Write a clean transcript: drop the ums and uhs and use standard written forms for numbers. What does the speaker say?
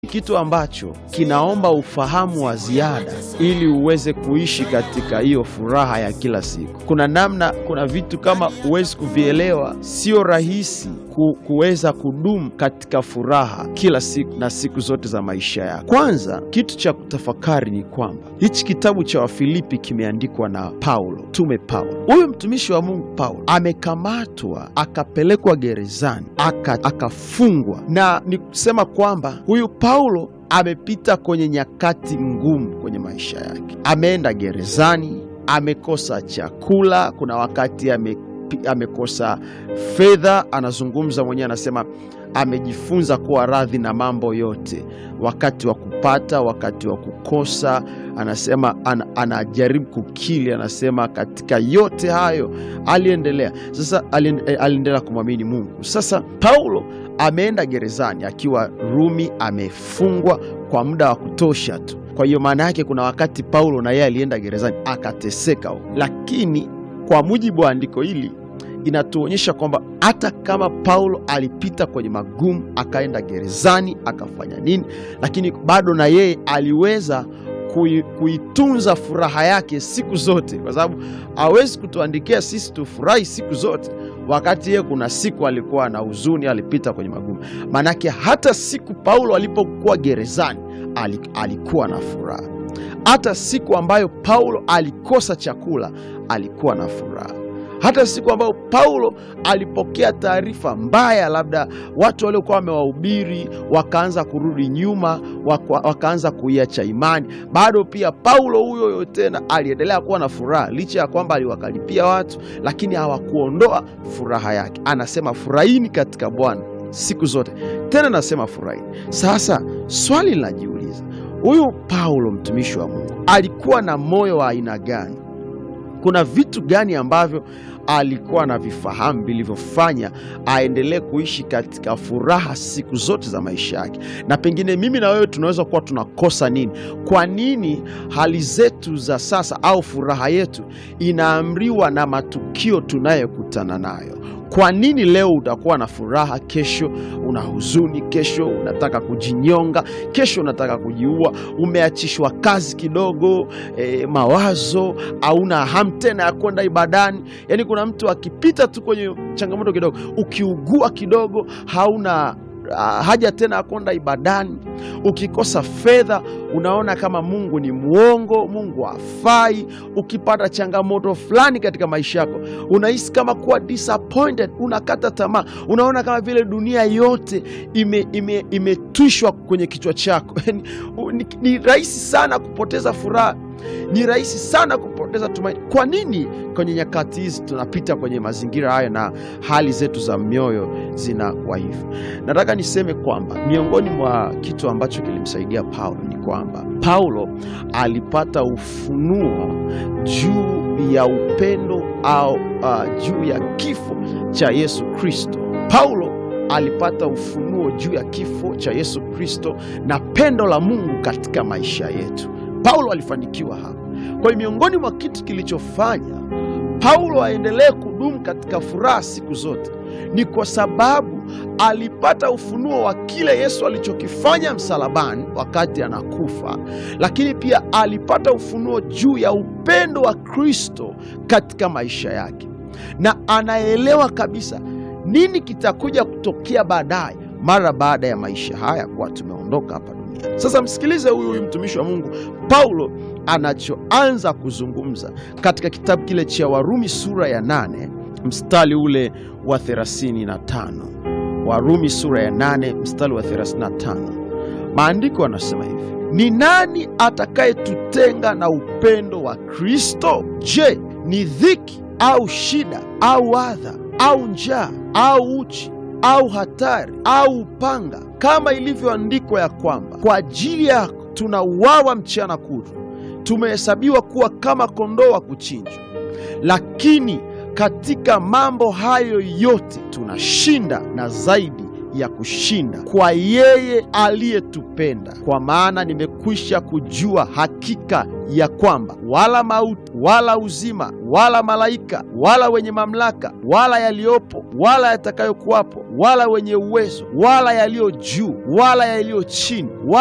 Kitu ambacho kinaomba ufahamu wa ziada ili uweze kuishi katika hiyo furaha ya kila siku. Kuna vitu kama uwezi kuvielewa, sio rahisi kuweza kudumu katika furaha kila siku na siku zote za maisha yako. Kwanza, kitu cha kutafakari ni kwamba hichi kitabu cha Wafilipi kimeandikwa na Paulo, Mtume Paulo. Huyu mtumishi wa Mungu Paulo amekamatwa, akapelekwa gerezani, akafungwa, na ni kusema kwamba huyu Paulo amepita kwenye nyakati ngumu kwenye maisha yake. Ameenda gerezani, amekosa chakula, kuna wakati amekosa fedha. Anazungumza mwenyewe, anasema amejifunza kuwa radhi na mambo yote, wakati wa kupata, wakati wa kukosa. Anasema anajaribu kukili, anasema katika yote hayo aliendelea. Sasa aliendelea kumwamini Mungu. Sasa Paulo ameenda gerezani akiwa Rumi, amefungwa kwa muda wa kutosha tu. Kwa hiyo maana yake kuna wakati Paulo na yeye alienda gerezani akateseka. Lakini kwa mujibu wa andiko hili inatuonyesha kwamba hata kama Paulo alipita kwenye magumu, akaenda gerezani, akafanya nini, lakini bado na yeye aliweza kuitunza furaha yake siku zote, kwa sababu hawezi kutuandikia sisi tufurahi siku zote wakati yeye kuna siku alikuwa na huzuni, alipita kwenye magumu. Manake hata siku Paulo alipokuwa gerezani alikuwa na furaha. Hata siku ambayo Paulo alikosa chakula alikuwa na furaha. Hata siku ambayo Paulo alipokea taarifa mbaya, labda watu waliokuwa wamewahubiri wakaanza kurudi nyuma, wakaanza kuiacha imani, bado pia Paulo huyo tena aliendelea kuwa na furaha, licha ya kwamba aliwakaripia watu, lakini hawakuondoa furaha yake. Anasema furahini katika Bwana siku zote, tena nasema furahini. Sasa swali linajiuliza, huyu Paulo mtumishi wa Mungu alikuwa na moyo wa aina gani? Kuna vitu gani ambavyo alikuwa na vifahamu vilivyofanya aendelee kuishi katika furaha siku zote za maisha yake? Na pengine mimi na wewe tunaweza kuwa tunakosa nini? Kwa nini hali zetu za sasa au furaha yetu inaamriwa na matukio tunayokutana nayo? Kwa nini leo utakuwa na furaha, kesho una huzuni, kesho unataka kujinyonga, kesho unataka kujiua, umeachishwa kazi kidogo, mawazo, hauna hamu tena ya kwenda ibadani. Yaani kuna mtu akipita tu kwenye changamoto kidogo, ukiugua kidogo, hauna haja tena ya kwenda ibadani. Ukikosa fedha, unaona kama Mungu ni muongo, Mungu hafai. Ukipata changamoto fulani katika maisha yako, unahisi kama kuwa disappointed, unakata tamaa, unaona kama vile dunia yote imetwishwa kwenye kichwa chako. Ni rahisi sana kupoteza furaha, ni rahisi sana kupoteza tumaini. Kwa nini kwenye nyakati hizi tunapita kwenye mazingira haya na hali zetu za mioyo zinakuwa hivi? Nataka niseme kwamba miongoni mwa kitu ambacho kilimsaidia Paulo ni kwamba Paulo alipata ufunuo juu ya upendo au juu ya kifo cha Yesu Kristo. Paulo alipata ufunuo juu ya kifo cha Yesu Kristo na pendo la Mungu katika maisha yetu. Paulo alifanikiwa hapa. Kwa hiyo miongoni mwa kitu kilichofanya Paulo aendelee kudumu katika furaha siku zote ni kwa sababu alipata ufunuo wa kile Yesu alichokifanya msalabani wakati anakufa, lakini pia alipata ufunuo juu ya upendo wa Kristo katika maisha yake, na anaelewa kabisa nini kitakuja kutokea baadaye, mara baada ya maisha haya kuwa tumeondoka hapa duniani. Sasa msikilize huyu mtumishi wa Mungu Paulo anachoanza kuzungumza katika kitabu kile cha Warumi sura ya 8 mstari ule wa 35. Warumi sura ya 8 mstari wa 35. Maandiko yanasema hivi: ni nani atakayetutenga na upendo wa Kristo? Je, ni dhiki au shida au adha au njaa au uchi au hatari au upanga? Kama ilivyoandikwa ya kwamba kwa ajili yako tunauawa mchana kutwa, tumehesabiwa kuwa kama kondoo wa kuchinjwa. Lakini katika mambo hayo yote tunashinda na zaidi ya kushinda kwa yeye aliyetupenda. Kwa maana nimekwisha kujua hakika ya kwamba wala mauti wala uzima wala malaika wala wenye mamlaka wala yaliyopo wala yatakayokuwapo wala wenye uwezo wala yaliyo juu wala yaliyo chini